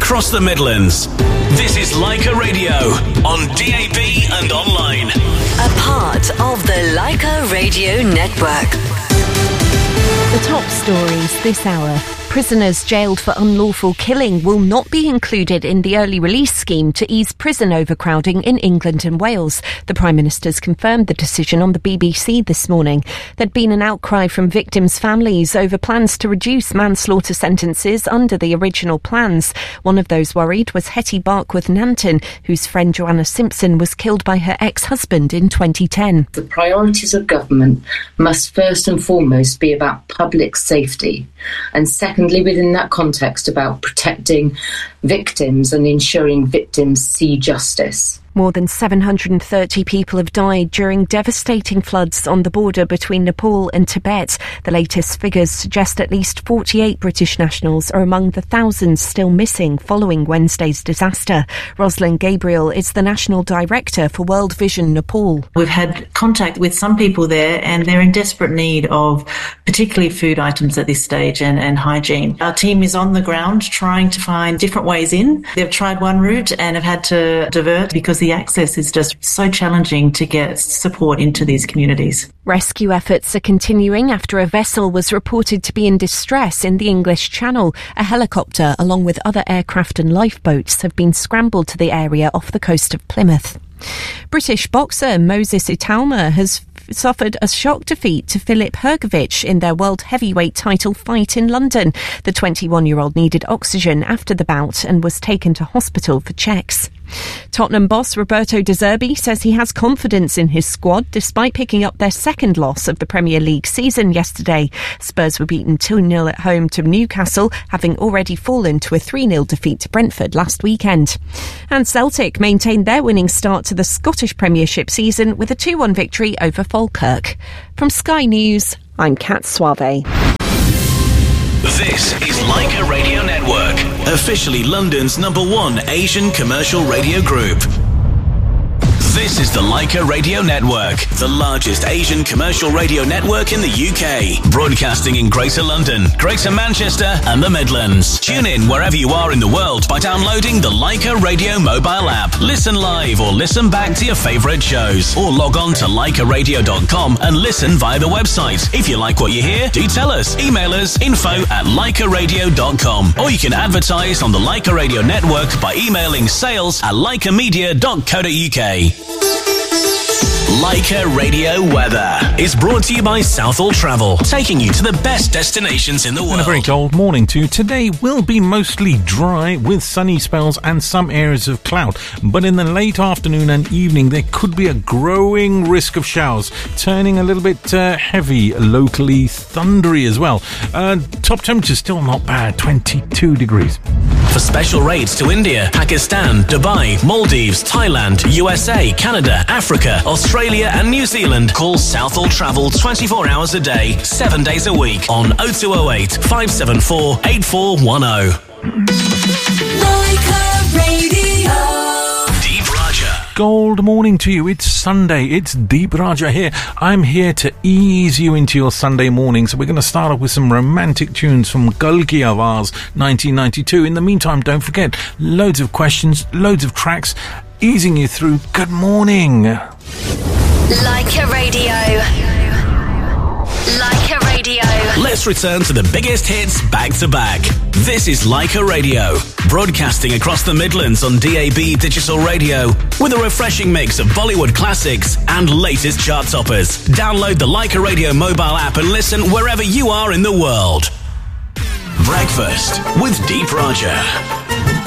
across the Midlands. This is Leica Radio on DAB and online. A part of the Leica Radio Network. The top stories this hour. Prisoners jailed for unlawful killing will not be included in the early release scheme to ease prison overcrowding in England and Wales. The Prime Minister's confirmed the decision on the BBC this morning. There'd been an outcry from victims' families over plans to reduce manslaughter sentences under the original plans. One of those worried was Hetty Barkworth Nanton, whose friend Joanna Simpson was killed by her ex-husband in 2010. The priorities of government must first and foremost be about public safety, and secondly, within that context, about protecting victims and ensuring victims see justice. More than 730 people have died during devastating floods on the border between Nepal and Tibet. The latest figures suggest at least 48 British nationals are among the thousands still missing following Wednesday's disaster. Rosalind Gabriel is the National Director for World Vision Nepal. We've had contact with some people there and they're in desperate need of particularly food items at this stage and hygiene. Our team is on the ground trying to find different ways in. They've tried one route and have had to divert because the access is just so challenging to get support into these communities. Rescue efforts are continuing after a vessel was reported to be in distress in the English Channel. A helicopter, along with other aircraft and lifeboats, have been scrambled to the area off the coast of Plymouth. British boxer Moses Italma has suffered a shock defeat to Filip Hrgović in their world heavyweight title fight in London. The 21-year-old needed oxygen after the bout and was taken to hospital for checks. Tottenham boss Roberto De Zerbi says he has confidence in his squad despite picking up their second loss of the Premier League season yesterday. Spurs were beaten 2-0 at home to Newcastle, having already fallen to a 3-0 defeat to Brentford last weekend. And Celtic maintained their winning start to the Scottish Premiership season with a 2-1 victory over Falkirk. From Sky News, I'm Kat Suave. This is Leica Radio Network, officially London's #1 Asian commercial radio group. This is the Leica Radio Network, the largest Asian commercial radio network in the UK, broadcasting in Greater London, Greater Manchester and the Midlands. Tune in wherever you are in the world by downloading the Leica Radio mobile app. Listen live or listen back to your favourite shows, or log on to leicaradio.com and listen via the website. If you like what you hear, do tell us. Email us info@leicaradio.com, or you can advertise on the Leica Radio Network by emailing sales@leicamedia.co.uk. Leica Radio Weather is brought to you by Southall Travel, taking you to the best destinations in the world. And a very cold morning too. Today will be mostly dry with sunny spells and some areas of cloud. But in the late afternoon and evening, there could be a growing risk of showers, turning a little bit heavy, locally thundery as well. Top temperature still not bad, 22 degrees. For special rates to India, Pakistan, Dubai, Maldives, Thailand, USA, Canada, Africa, Australia and New Zealand, call Southall Travel 24 hours a day, 7 days a week on 0208 574 8410. Leica Radio. Deep Raja. Gold morning to you. It's Sunday. It's Deep Raja here. I'm here to ease you into your Sunday morning. So we're going to start off with some romantic tunes from Gul Ki Awaaz 1992. In the meantime, don't forget, loads of questions, loads of tracks, easing you through. Good morning. Leica Radio. Leica Radio. Let's return to the biggest hits back to back. This is Leica Radio, broadcasting across the Midlands on DAB digital radio with a refreshing mix of Bollywood classics and latest chart toppers. Download the Leica Radio mobile app and listen wherever you are in the world. Breakfast with Deep Raja.